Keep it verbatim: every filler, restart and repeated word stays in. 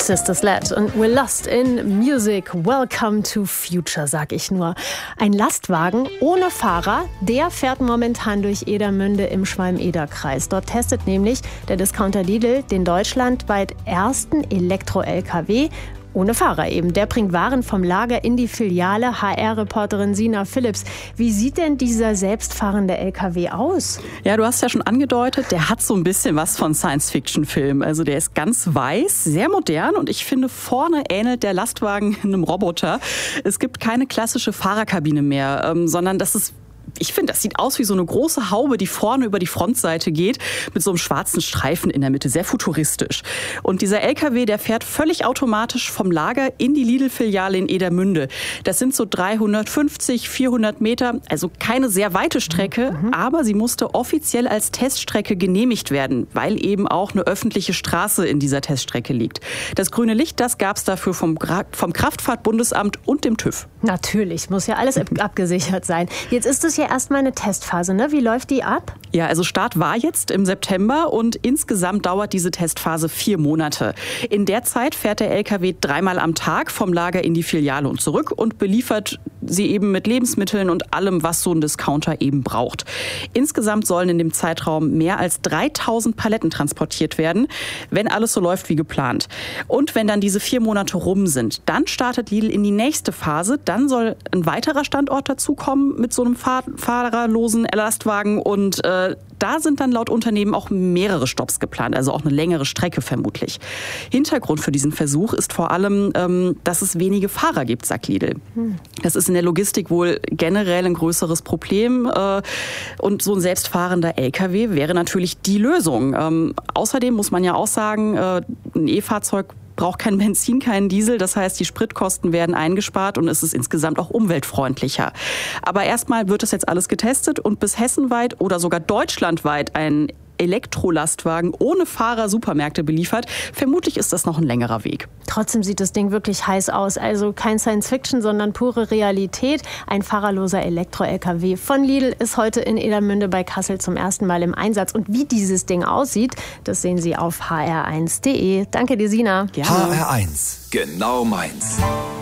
Sister Sledge und We're Lost in Music. Welcome to Future, sag ich nur. Ein Lastwagen ohne Fahrer, der fährt momentan durch Edermünde im Schwalm-Eder-Kreis. Dort testet nämlich der Discounter Lidl den deutschlandweit ersten Elektro-L K W. Ohne Fahrer eben. Der bringt Waren vom Lager in die Filiale. H R-Reporterin Sina Phillips. Wie sieht denn dieser selbstfahrende L K W aus? Ja, du hast ja schon angedeutet, der hat so ein bisschen was von Science-Fiction-Film. Also der ist ganz weiß, sehr modern und ich finde, vorne ähnelt der Lastwagen einem Roboter. Es gibt keine klassische Fahrerkabine mehr, ähm, sondern das ist Ich finde, das sieht aus wie so eine große Haube, die vorne über die Frontseite geht, mit so einem schwarzen Streifen in der Mitte, sehr futuristisch. Und dieser L K W, der fährt völlig automatisch vom Lager in die Lidl-Filiale in Edermünde. Das sind so dreihundertfünfzig, vierhundert Meter, also keine sehr weite Strecke, mhm. aber sie musste offiziell als Teststrecke genehmigt werden, weil eben auch eine öffentliche Straße in dieser Teststrecke liegt. Das grüne Licht, das gab es dafür vom, vom Kraftfahrtbundesamt und dem TÜV. Natürlich, muss ja alles abgesichert sein. Jetzt ist es ja erstmal eine Testphase, ne? Wie läuft die ab? Ja, also Start war jetzt im September und insgesamt dauert diese Testphase vier Monate. In der Zeit fährt der L K W dreimal am Tag vom Lager in die Filiale und zurück und beliefert sie eben mit Lebensmitteln und allem, was so ein Discounter eben braucht. Insgesamt sollen in dem Zeitraum mehr als dreitausend Paletten transportiert werden, wenn alles so läuft wie geplant. Und wenn dann diese vier Monate rum sind, dann startet Lidl in die nächste Phase. Dann soll ein weiterer Standort dazukommen mit so einem Fahr- fahrerlosen Lastwagen und äh, da sind dann laut Unternehmen auch mehrere Stopps geplant, also auch eine längere Strecke vermutlich. Hintergrund für diesen Versuch ist vor allem, ähm, dass es wenige Fahrer gibt, sagt Lidl. Hm. Das ist in der Logistik wohl generell ein größeres Problem äh, und so ein selbstfahrender L K W wäre natürlich die Lösung. Ähm, außerdem muss man ja auch sagen, äh, ein E-Fahrzeug braucht kein Benzin, keinen Diesel. Das heißt, die Spritkosten werden eingespart und es ist insgesamt auch umweltfreundlicher. Aber erstmal wird das jetzt alles getestet und bis hessenweit oder sogar deutschlandweit ein Elektrolastwagen ohne Fahrer Supermärkte beliefert. Vermutlich ist das noch ein längerer Weg. Trotzdem sieht das Ding wirklich heiß aus. Also kein Science-Fiction, sondern pure Realität. Ein fahrerloser Elektro-L K W von Lidl ist heute in Edermünde bei Kassel zum ersten Mal im Einsatz. Und wie dieses Ding aussieht, das sehen Sie auf h r eins punkt d e. Danke dir, Sina. Gerne. H R eins, genau meins.